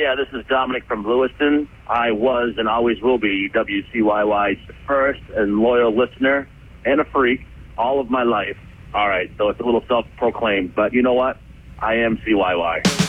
Yeah, this is Dominic from Lewiston. I was and always will be WCYY's first and loyal listener and a freak all of my life. All right, so it's a little self-proclaimed, but you know what? I am CYY.